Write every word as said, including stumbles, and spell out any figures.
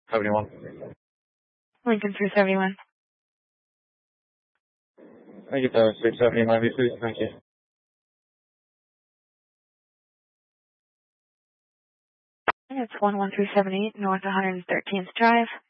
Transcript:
seventy-one. Lincoln three seventy-one. I get that six seventy, might be please. Thank you. It's one one three seven eight North one hundred thirteenth Drive.